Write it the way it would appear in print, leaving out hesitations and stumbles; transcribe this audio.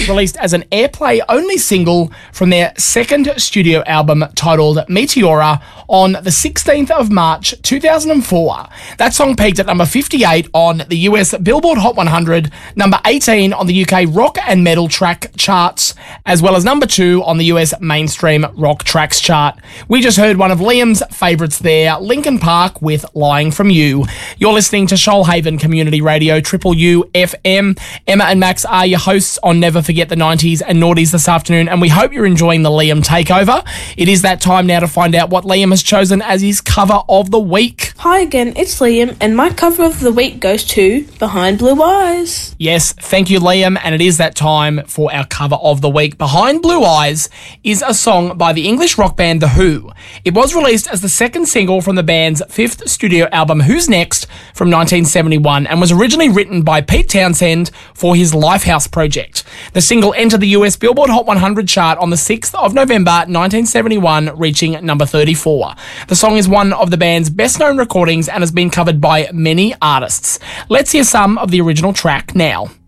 released as an airplay-only single from their second studio album titled Meteora on the 16th of March 2004. That song peaked at number 58 on the US Billboard Hot 100, number 18 on the UK rock and metal track charts, as well as number 2 on the US mainstream rock tracks chart. We just heard one of Liam's favourites there, Linkin Park with Lying From You. You're listening to Shoalhaven Community Radio, Triple U FM. Emma and Max are your hosts on Never Forget the 90s and Naughties this afternoon, and we hope you're enjoying the Liam takeover. It is that time now to find out what Liam has chosen as his cover of the week. Hi again, it's Liam, and my cover of the week goes to Behind Blue Eyes. Yes, thank you, Liam, and it is that time for our cover of the week. Behind Blue Eyes is a song by the English rock band The Who. It was released as the second single from the band's fifth studio album Who's Next from 1971 and was originally written by Pete Townsend for his Lifehouse project. The single entered the US Billboard Hot 100 chart on the 6th of November 1971, reaching number 34. The song is one of the band's best-known recordings and has been covered by many artists. Let's hear some of the original track now.